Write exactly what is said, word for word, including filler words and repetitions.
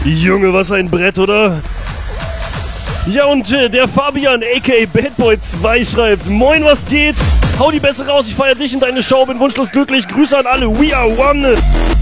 Junge, was ein Brett, oder? Ja, und äh, der Fabian, aka Badboy zwei, schreibt: Moin, was geht? Hau die Bässe raus, ich feier dich und deine Show, bin wunschlos glücklich. Grüße an alle, we are one.